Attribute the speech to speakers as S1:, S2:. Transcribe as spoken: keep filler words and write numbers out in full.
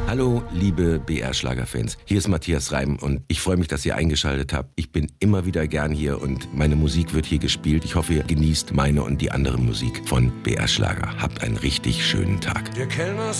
S1: Hallo, liebe B R-Schlagerfans. Hier ist Matthias Reim und ich freue mich, dass ihr eingeschaltet habt. Ich bin immer wieder gern hier und meine Musik wird hier gespielt. Ich hoffe, ihr genießt meine und die andere Musik von B R Schlager. Habt einen richtig schönen Tag.